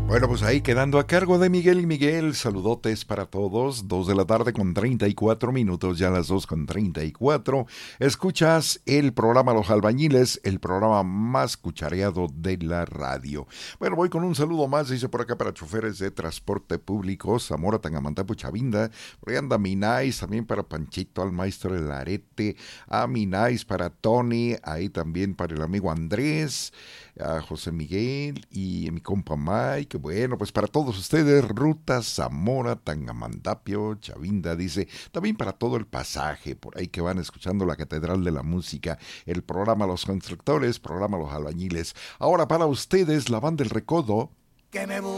Bueno, pues ahí quedando a cargo de Miguel y Miguel, saludotes para todos, 2 de la tarde con 34 minutos, ya las 2 con 34. Escuchas el programa Los Albañiles, el programa más cuchareado de la radio. Bueno, voy con un saludo más, dice por acá para choferes de transporte público, Zamora, Tangamandapio, Chavinda, por ahí anda Minais, también para Panchito, al maestro del arete, a Minais, para Tony, ahí también para el amigo Andrés, a José Miguel y a mi compa Mike. Bueno, pues para todos ustedes, Ruta Zamora, Tangamandapio, Chavinda, dice, también para todo el pasaje, por ahí que van escuchando la Catedral de la Música, el programa Los Constructores, programa Los Albañiles. Ahora para ustedes, la banda El Recodo. Que me